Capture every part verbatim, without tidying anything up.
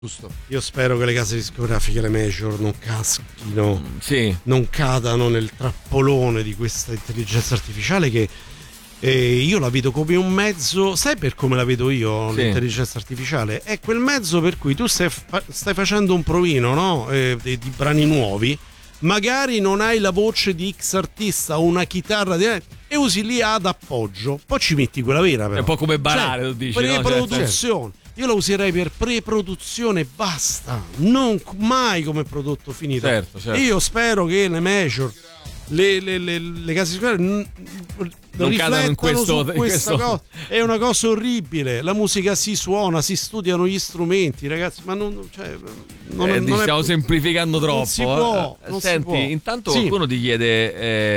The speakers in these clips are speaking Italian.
Giusto. Io spero che le case discografiche, le major, non caschino, mm, sì. non cadano nel trappolone di questa intelligenza artificiale che eh, io la vedo come un mezzo. Sai per come la vedo io, sì. L'intelligenza artificiale? È quel mezzo per cui tu stai, fa- stai facendo un provino, no? Eh, di, di brani nuovi, magari non hai la voce di X artista o una chitarra di... e usi l'I A d'appoggio, poi ci metti quella vera però. È un po' come barare, cioè, lo dici, pre-produzione. No? Io la userei per pre-produzione, basta, non mai come prodotto finito. Certo, certo. Io spero che le major, le, le, le, le case discografiche n- non cadano in questo, su in questa questo... cosa. È una cosa orribile. La musica si suona, si studiano gli strumenti, ragazzi, ma non, cioè, non, eh, non stiamo è... semplificando troppo. Non si può, eh. non Senti, si può. intanto sì. qualcuno ti chiede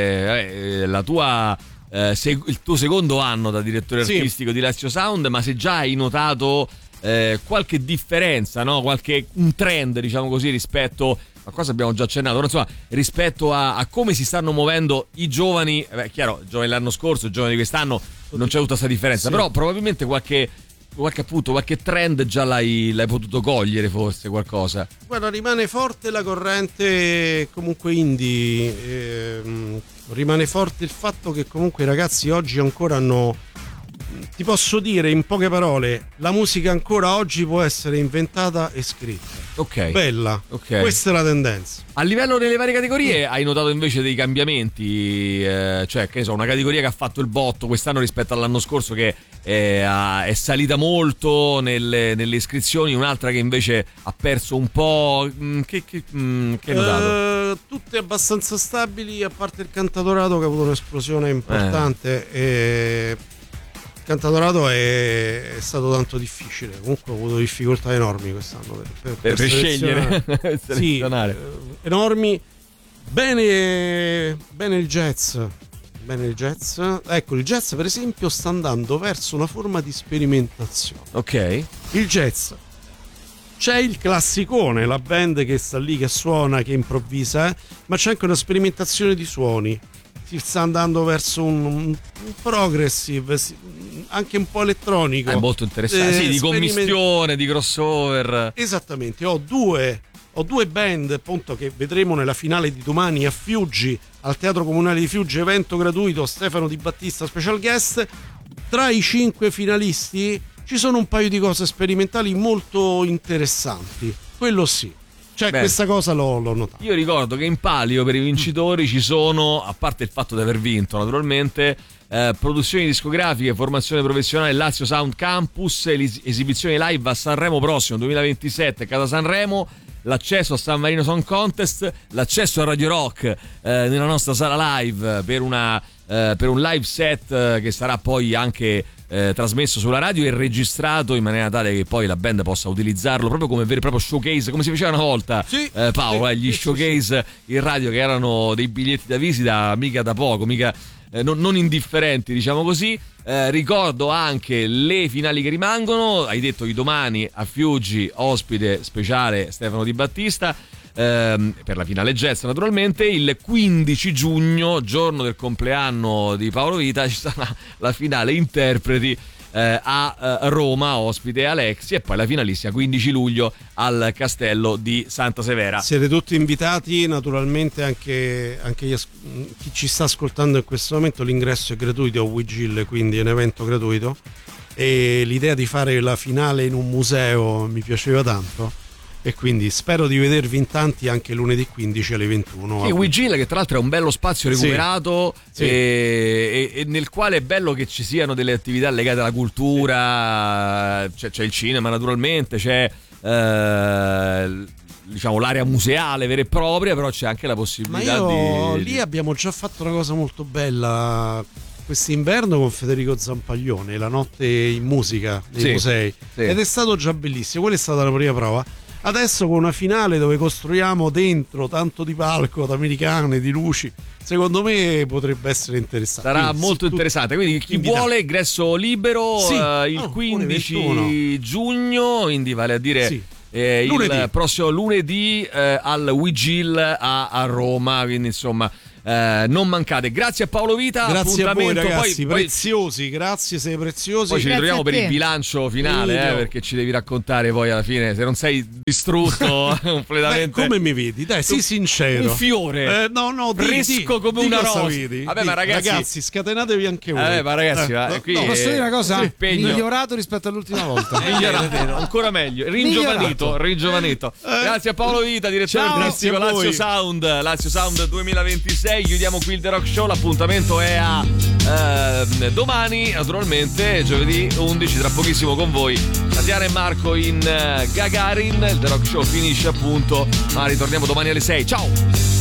eh, eh, la tua eh, seg- il tuo secondo anno da direttore sì. artistico di Lazio Sound, ma se già hai notato eh, qualche differenza, no? Qualche un trend, diciamo così, rispetto a cosa abbiamo già accennato, però, insomma, rispetto a, a come si stanno muovendo i giovani. Beh, chiaro, i giovani l'anno scorso, i giovani di quest'anno non c'è tutta questa differenza, sì. Però probabilmente qualche qualche appunto qualche trend già l'hai, l'hai potuto cogliere, forse qualcosa. Guarda, rimane forte la corrente comunque indie, ehm, rimane forte il fatto che comunque i ragazzi oggi ancora hanno, ti posso dire in poche parole, la musica ancora oggi può essere inventata e scritta. Ok. Bella. Okay. Questa è la tendenza. A livello delle varie categorie, mm. hai notato invece dei cambiamenti? Eh, cioè, che ne so, una categoria che ha fatto il botto quest'anno rispetto all'anno scorso, che è, è salita molto nelle, nelle iscrizioni, un'altra che invece ha perso un po'. Che, che, che hai notato? Uh, tutte abbastanza stabili, a parte il Cantautorato che ha avuto un'esplosione importante. Eh. E... Cantautorato è, è stato tanto difficile, comunque ho avuto difficoltà enormi quest'anno per, per, per, per scegliere, selezionare. Sì, eh, enormi. Bene, bene il jazz, bene il jazz. Ecco, il jazz per esempio sta andando verso una forma di sperimentazione. Ok. Il jazz, c'è il classicone, la band che sta lì, che suona, che improvvisa, eh? Ma c'è anche una sperimentazione di suoni. Si sta andando verso un, un progressive, anche un po' elettronico. È molto interessante, eh, sì, di commistione, di crossover. Esattamente, ho due, ho due band appunto che vedremo nella finale di domani a Fiuggi, al Teatro Comunale di Fiuggi, evento gratuito, Stefano Di Battista special guest. Tra i cinque finalisti ci sono un paio di cose sperimentali molto interessanti, quello sì. Cioè, beh, questa cosa l'ho, l'ho notata. Io ricordo che in palio per i vincitori ci sono, a parte il fatto di aver vinto naturalmente, eh, produzioni discografiche, formazione professionale, Lazio Sound Campus, esibizioni live a Sanremo prossimo duemilaventisette, Casa Sanremo, l'accesso a San Marino Song Contest, l'accesso a Radio Rock eh, nella nostra sala live per, una, eh, per un live set eh, che sarà poi anche Eh, trasmesso sulla radio e registrato in maniera tale che poi la band possa utilizzarlo proprio come vero e proprio showcase, come si faceva una volta, sì, eh, Paolo, sì, eh, gli sì, showcase sì. in radio, che erano dei biglietti da visita mica da poco, mica eh, non, non indifferenti, diciamo così. Eh, ricordo anche le finali che rimangono. Hai detto di domani a Fiuggi, ospite speciale Stefano Di Battista, ehm, per la finale jazz naturalmente. Il quindici giugno, giorno del compleanno di Paolo Vita, ci sarà la finale interpreti eh, a eh, Roma, ospite Alexi, e poi la finalissima quindici luglio al Castello di Santa Severa. Siete tutti invitati, naturalmente anche, anche gli, chi ci sta ascoltando in questo momento. L'ingresso è gratuito a Wigil, quindi è un evento gratuito, e l'idea di fare la finale in un museo mi piaceva tanto, e quindi spero di vedervi in tanti anche lunedì quindici alle ventuno. Sì, Wigil, che tra l'altro è un bello spazio recuperato, sì, e, e, e nel quale è bello che ci siano delle attività legate alla cultura, c'è, c'è il cinema naturalmente, c'è eh, diciamo l'area museale vera e propria, però c'è anche la possibilità. Ma io, di... lì abbiamo già fatto una cosa molto bella quest'inverno con Federico Zampaglione, la notte in musica nei sì, musei, sì. Ed è stato già bellissimo. Quella è stata la prima prova. Adesso con una finale dove costruiamo dentro tanto di palco, d'americane, di luci, secondo me potrebbe essere interessante. Sarà quindi, molto sì, interessante. Quindi chi invitato. vuole, ingresso libero, sì, uh, il no, quindici giugno, quindi vale a dire sì. eh, il prossimo lunedì eh, al Wigil a, a Roma. Quindi insomma eh, non mancate. Grazie a Paolo Vita. Grazie a voi ragazzi, poi, preziosi, poi, grazie, sei preziosi. Poi ci Grazie ritroviamo per il bilancio finale, eh, perché ci devi raccontare poi alla fine, se non sei distrutto completamente. Beh, come mi vedi? Dai, sii sincero. Un fiore. Eh, no, no, di, fresco di, come di una cosa rosa. vedi? Vabbè, Di, ma ragazzi, ragazzi, scatenatevi anche voi. Eh, ma ragazzi, eh, ma no, qui no, Posso dire una cosa? Impegno. Migliorato rispetto all'ultima volta. Migliorato, ancora meglio, ringiovanito, ringiovanito. Eh. Grazie a Paolo Vita, direttore Ciao, artistico grazie a voi. Lazio Sound, Lazio Sound duemilaventisei. Chiudiamo qui il The Rock Show. L'appuntamento è a eh, domani, naturalmente, giovedì undici, tra pochissimo con voi Tatiana e Marco in uh, Gagarin. Il The Rock Show finisce appunto, ma ritorniamo domani alle sei. Ciao!